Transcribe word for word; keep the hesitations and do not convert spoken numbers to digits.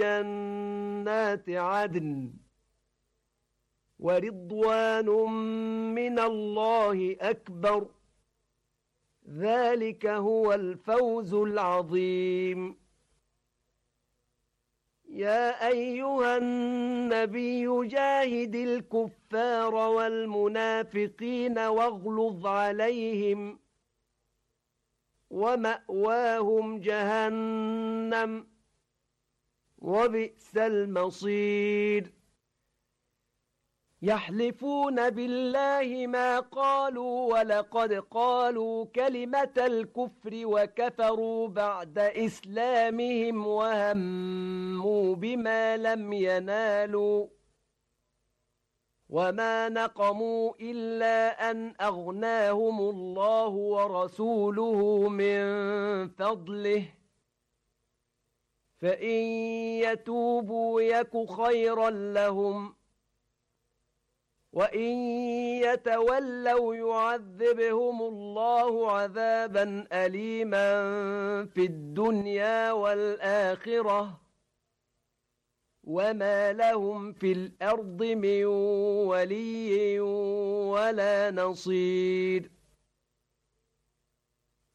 جنات عدن ورضوان من الله أكبر ذلك هو الفوز العظيم يا أيها النبي جاهد الكفار والمنافقين واغلظ عليهم ومأواهم جهنم وبئس المصير يحلفون بالله ما قالوا ولقد قالوا كلمة الكفر وكفروا بعد إسلامهم وهموا بما لم ينالوا وما نقموا إلا أن أغناهم الله ورسوله من فضله فإن يتوبوا يك خيرا لهم وَإِن يَتَوَلَّوْا يُعَذِّبْهُمُ اللَّهُ عَذَابًا أَلِيمًا فِي الدُّنْيَا وَالْآخِرَةِ وَمَا لَهُمْ فِي الْأَرْضِ مِنْ وَلِيٍّ وَلَا نَصِيرٍ